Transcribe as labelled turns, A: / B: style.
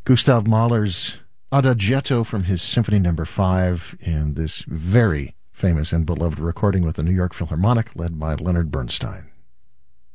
A: Gustav Mahler's Adagietto from his Symphony No. 5 in this very famous and beloved recording with the New York Philharmonic led by Leonard Bernstein.